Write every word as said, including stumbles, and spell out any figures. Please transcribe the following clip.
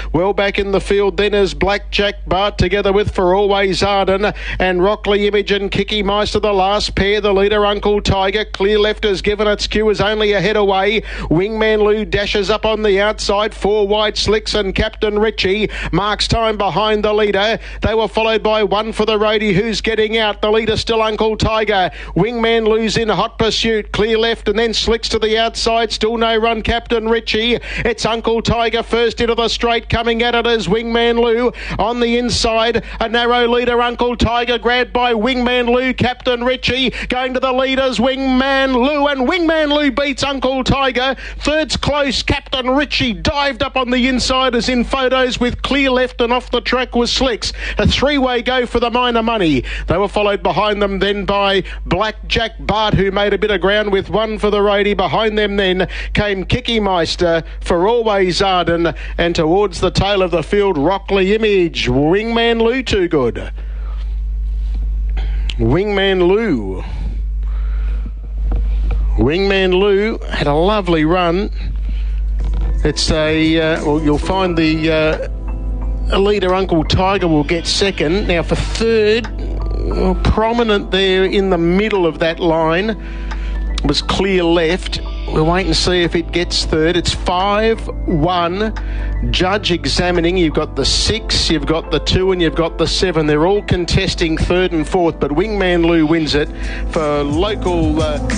Well back in the field then is Blackjack Bart together with For Always Arden and Rockley Image and Kicky Meister, the last pair. The leader, Uncle Tiger. Clear Left has given its cue, is only a head away. Wingman Lou dashes up on the outside. Four Wide Slicks and Captain Richie marks time behind the leader. They were followed by One for the Roadie, who's getting out. The leader still Uncle Tiger. Wingman Lou's in hot pursuit. Clear Left and then Slicks to the outside. Still no run, Captain Richie. It's Uncle Tiger first into the straight. Coming at it is Wingman Lou. On the inside, a narrow leader, Uncle Tiger, grabbed by Wingman Lou. Captain Richie going to the leaders, Wingman Lou, and Wingman Lou beats Uncle Tiger. Third's close, Captain Richie dived up on the inside, is in photos with Clear Left, and off the track was Slicks. A three-way go for the minor money. They were followed behind them then by Blackjack Bart, who made a bit of ground with One for the Roadie. Behind them then came Kicky Meister, For Always Arden, and towards the tail of the field, Rockley Image. Wingman Lou too good. Wingman Lou. Wingman Lou had a lovely run. It's a, uh, well, you'll find the uh, leader, Uncle Tiger, will get second. Now for third, well, prominent there in the middle of that line was Clear Left. We'll wait and see if it gets third. It's five one. Judge examining. You've got the six, you've got the two, and you've got the seven. They're all contesting third and fourth, but Wingman Lou wins it for local... Uh